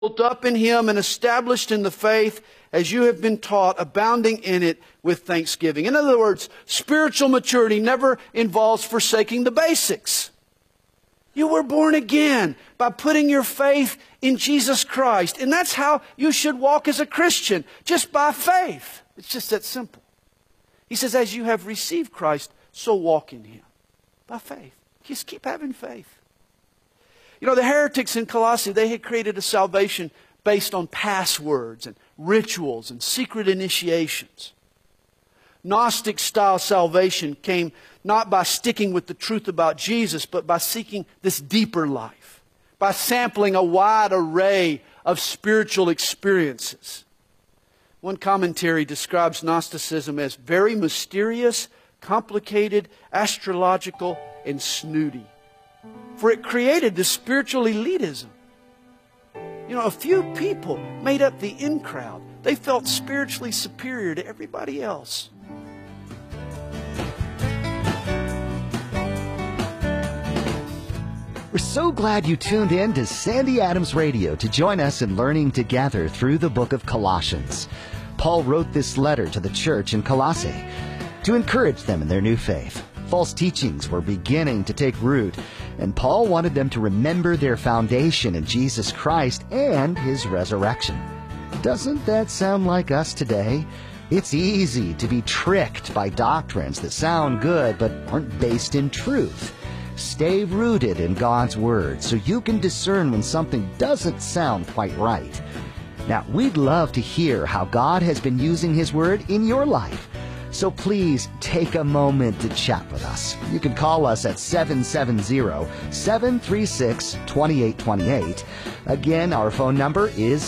built up in Him and established in the faith as you have been taught, abounding in it with thanksgiving. In other words, spiritual maturity never involves forsaking the basics. You were born again by putting your faith in Jesus Christ. And that's how you should walk as a Christian, just by faith. It's just that simple. He says, as you have received Christ, so walk in Him. By faith. Just keep having faith. You know, the heretics in Colossae, they had created a salvation based on passwords and rituals and secret initiations. Gnostic-style salvation came not by sticking with the truth about Jesus, but by seeking this deeper life, by sampling a wide array of spiritual experiences. One commentary describes Gnosticism as very mysterious, complicated, astrological, and snooty. For it created this spiritual elitism. You know, a few people made up the in crowd. They felt spiritually superior to everybody else. We're so glad you tuned in to Sandy Adams Radio to join us in learning together through the book of Colossians. Paul wrote this letter to the church in Colossae to encourage them in their new faith. False teachings were beginning to take root, and Paul wanted them to remember their foundation in Jesus Christ and His resurrection. Doesn't that sound like us today? It's easy to be tricked by doctrines that sound good but aren't based in truth. Stay rooted in God's Word so you can discern when something doesn't sound quite right. Now, we'd love to hear how God has been using His Word in your life. So please take a moment to chat with us. You can call us at 770-736-2828. Again, our phone number is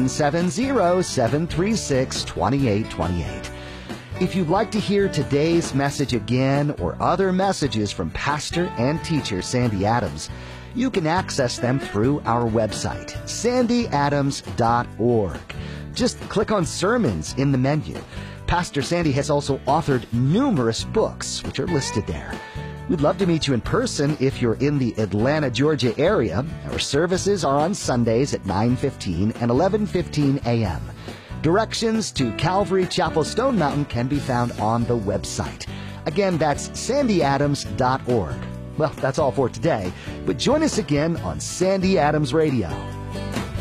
770-736-2828. If you'd like to hear today's message again or other messages from Pastor and Teacher Sandy Adams, you can access them through our website, sandyadams.org. Just click on Sermons in the menu. Pastor Sandy has also authored numerous books, which are listed there. We'd love to meet you in person if you're in the Atlanta, Georgia area. Our services are on Sundays at 9:15 and 11:15 a.m. Directions to Calvary Chapel Stone Mountain can be found on the website. Again, that's sandyadams.org. Well, that's all for today, but join us again on Sandy Adams Radio.